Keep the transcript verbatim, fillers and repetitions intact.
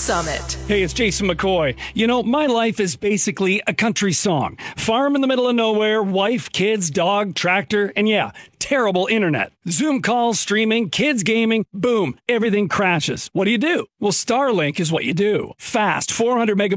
Summit. Hey, it's Jason McCoy. You know, my life is basically a country song. Farm in the middle of nowhere, wife, kids, dog, tractor, and yeah, terrible internet. Zoom calls, streaming, kids gaming, boom, everything crashes. What do you do? Well, Starlink is what you do. Fast, four hundred megabytes